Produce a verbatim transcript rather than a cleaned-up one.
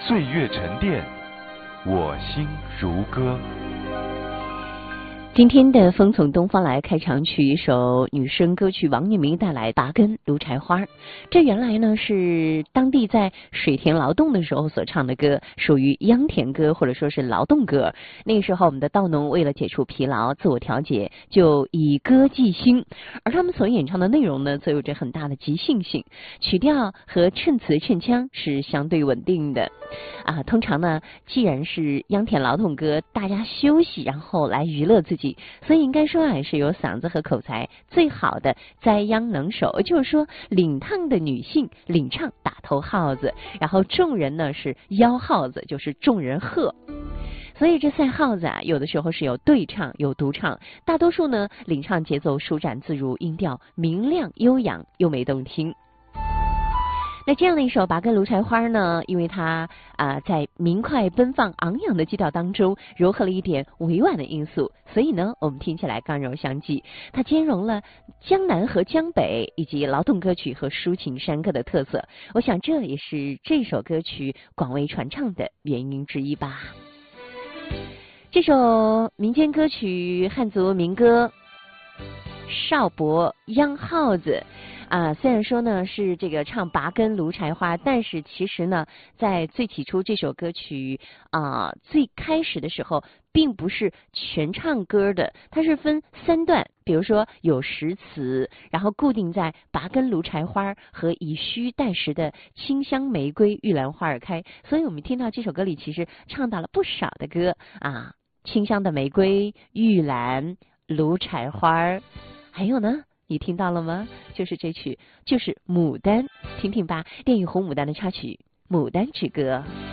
岁月沉淀，我心如歌。 今天的风从东方来开场曲，一首女声歌曲，王念明带来《拔根芦柴花》。这原来呢是当地在水田劳动的时候所唱的歌，属于秧田歌或者说是劳动歌。那个时候我们的稻农为了解除疲劳、自我调节，就以歌寄兴，而他们所演唱的内容呢，则有着很大的即兴性，曲调和衬词衬腔是相对稳定的。啊，通常呢，既然是秧田劳动歌，大家休息然后来娱乐自己，所以应该说啊，是有嗓子和口才最好的栽秧能手，就是说领唱的女性领唱打头号子，然后众人呢是吆号子，就是众人喝。所以这赛号子啊，有的时候是有对唱有独唱，大多数呢领唱节奏舒展自如，音调明亮悠扬，优美动听。那这样的一首《拔根芦柴花》呢，因为它啊、呃、在明快奔放昂扬的基调当中糅合了一点委婉的因素，所以呢我们听起来刚柔相济。它兼容了江南和江北以及劳动歌曲和抒情山歌的特色，我想这也是这首歌曲广为传唱的原因之一吧。这首民间歌曲汉族民歌《少伯秧号子》啊，虽然说呢是这个唱拔根芦柴花，但是其实呢，在最起初这首歌曲啊最开始的时候，并不是全唱歌的，它是分三段，比如说有实词，然后固定在拔根芦柴花和以须代时的清香玫瑰玉兰花儿开，所以我们听到这首歌里其实唱到了不少的歌啊，清香的玫瑰、玉兰、芦柴花，还有呢。你听到了吗？就是这曲，就是《牡丹》，听听吧，电影《红牡丹》的插曲《牡丹之歌》。